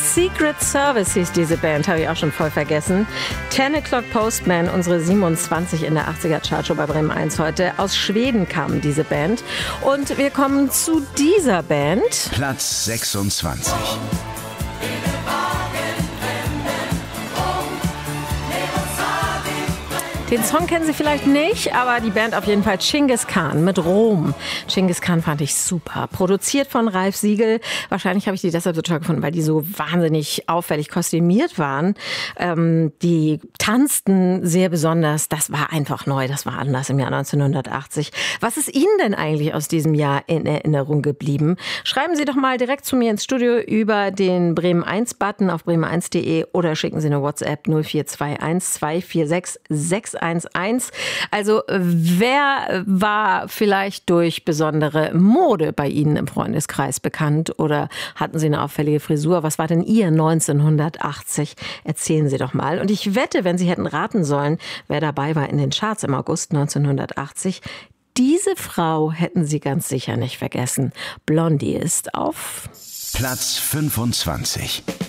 Secret Service hieß diese Band, habe ich auch schon voll vergessen. 10 O'Clock Postman, unsere 27 in der 80er Chartshow bei Bremen 1 heute. Aus Schweden kam diese Band. Und wir kommen zu dieser Band. Platz 26. Den Song kennen Sie vielleicht nicht, aber die Band auf jeden Fall Genghis Khan mit Rom. Genghis Khan fand ich super. Produziert von Ralf Siegel. Wahrscheinlich habe ich die deshalb so toll gefunden, weil die so wahnsinnig auffällig kostümiert waren. Die tanzten sehr besonders. Das war einfach neu. Das war anders im Jahr 1980. Was ist Ihnen denn eigentlich aus diesem Jahr in Erinnerung geblieben? Schreiben Sie doch mal direkt zu mir ins Studio über den Bremen 1-Button auf bremen1.de oder schicken Sie eine WhatsApp 0421 246 611. Also wer war vielleicht durch besondere Mode bei Ihnen im Freundeskreis bekannt oder hatten Sie eine auffällige Frisur? Was war denn Ihr 1980? Erzählen Sie doch mal. Und ich wette, wenn Sie hätten raten sollen, wer dabei war in den Charts im August 1980, diese Frau hätten Sie ganz sicher nicht vergessen. Blondie ist auf Platz 25.